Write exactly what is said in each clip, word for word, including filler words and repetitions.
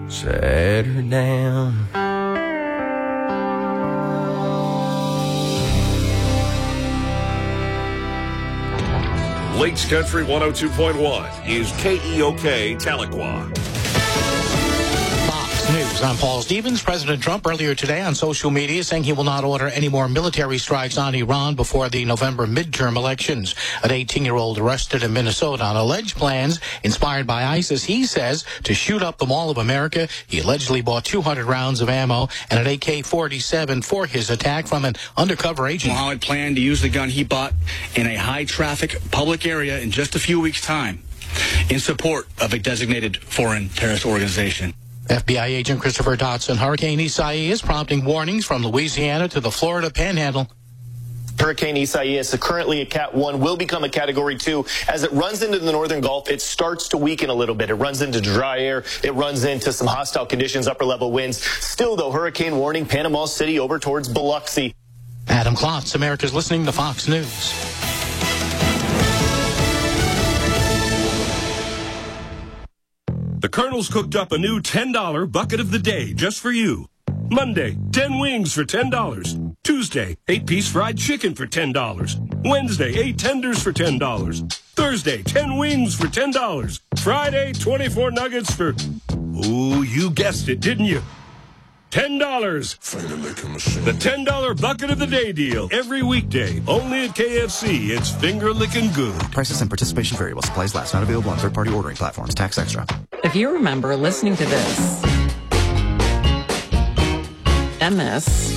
Set her down. Lakes Country one oh two point one is K E O K Tahlequah. Fox News, I'm Paul Stevens. President Trump earlier today on social media saying he will not order any more military strikes on Iran before the November midterm elections. An eighteen-year-old arrested in Minnesota on alleged plans inspired by ISIS, he says, to shoot up the Mall of America. He allegedly bought two hundred rounds of ammo and an A K forty-seven for his attack from an undercover agent. Mohammed planned to use the gun he bought in a high-traffic public area in just a few weeks' time in support of a designated foreign terrorist organization. F B I agent Christopher Dotson, Hurricane Isaias prompting warnings from Louisiana to the Florida Panhandle. Hurricane Isaias, currently a Cat one, will become a Category two. As it runs into the northern Gulf, it starts to weaken a little bit. It runs into dry air. It runs into some hostile conditions, upper-level winds. Still, though, hurricane warning, Panama City over towards Biloxi. Adam Klotz, America's listening to Fox News. The Colonel's cooked up a new ten dollar bucket of the day just for you. Monday, ten wings for ten dollars. Tuesday, eight-piece fried chicken for ten dollars. Wednesday, eight tenders for ten dollars. Thursday, ten wings for ten dollars. Friday, twenty-four nuggets for... Ooh, you guessed it, didn't you? ten dollars. The ten dollar bucket of the day deal. Every weekday. Only at K F C. It's finger-licking good. Prices and participation vary while supplies last. Not available on third-party ordering platforms. Tax extra. If you remember listening to this, and this,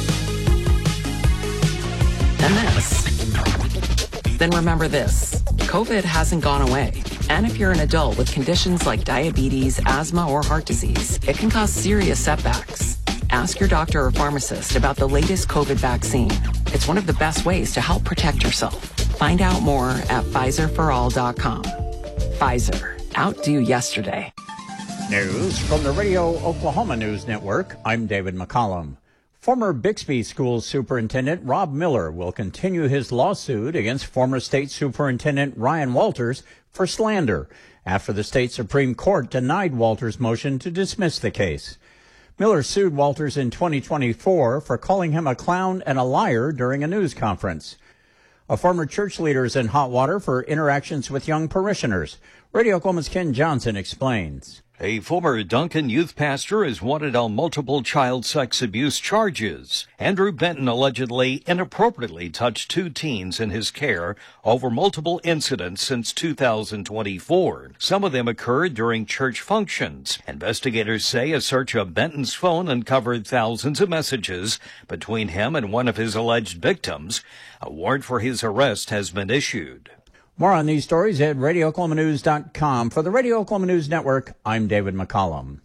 and this, then remember this. COVID hasn't gone away. And if you're an adult with conditions like diabetes, asthma, or heart disease, it can cause serious setbacks. Ask your doctor or pharmacist about the latest COVID vaccine. It's one of the best ways to help protect yourself. Find out more at Pfizer for all dot com. Pfizer. Outdo yesterday. News from the Radio Oklahoma News Network. I'm David McCollum. Former Bixby School Superintendent Rob Miller will continue his lawsuit against former State Superintendent Ryan Walters for slander after the state Supreme Court denied Walters' motion to dismiss the case. Miller sued Walters in twenty twenty-four for calling him a clown and a liar during a news conference. A former church leader is in hot water for interactions with young parishioners. Radio Oklahoma's Ken Johnson explains. A former Duncan youth pastor is wanted on multiple child sex abuse charges. Andrew Benton allegedly inappropriately touched two teens in his care over multiple incidents since two thousand twenty-four. Some of them occurred during church functions. Investigators say a search of Benton's phone uncovered thousands of messages between him and one of his alleged victims. A warrant for his arrest has been issued. More on these stories at radio oklahoma news dot com. For the Radio Oklahoma News Network, I'm David McCollum.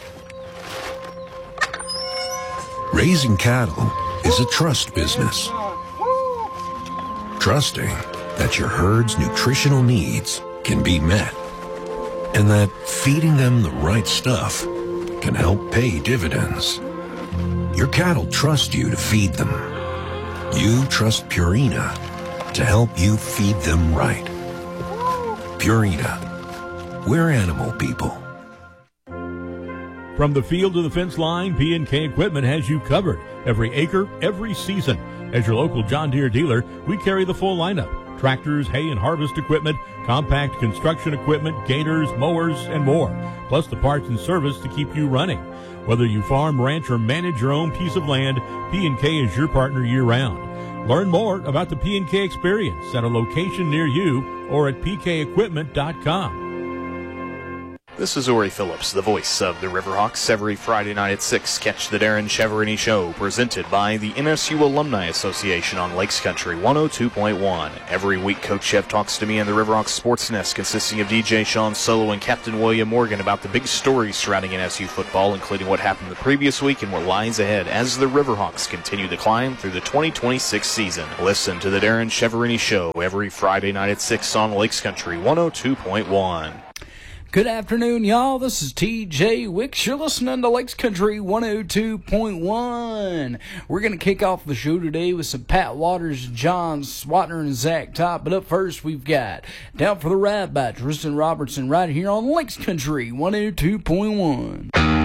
Raising cattle is a trust business. Trusting that your herd's nutritional needs can be met and that feeding them the right stuff can help pay dividends. Your cattle trust you to feed them. You trust Purina to help you feed them right. Purina, we're animal people. From the field to the fence line, P and K Equipment has you covered. Every acre, every season. As your local John Deere dealer, we carry the full lineup. Tractors, hay and harvest equipment, compact construction equipment, gators, mowers, and more. Plus the parts and service to keep you running. Whether you farm, ranch, or manage your own piece of land, P and K is your partner year-round. Learn more about the P and K experience at a location near you or at p k equipment dot com. This is Ori Phillips, the voice of the Riverhawks. Every Friday night at six, catch the Darren Cheverini Show, presented by the N S U Alumni Association on Lakes Country one oh two point one. Every week, Coach Chev talks to me and the Riverhawks Sports Nest, consisting of D J Sean Solo and Captain William Morgan, about the big stories surrounding N S U football, including what happened the previous week and what lies ahead as the Riverhawks continue to climb through the twenty twenty-six season. Listen to the Darren Cheverini Show every Friday night at six on Lakes Country one oh two point one. Good afternoon, y'all. This is T J Wicks. You're listening to Lakes Country one oh two point one. We're going to kick off the show today with some Pat Waters, John Swatner, and Zach Top. But up first, we've got Down for the Ride by Tristan Robertson right here on Lakes Country one oh two point one.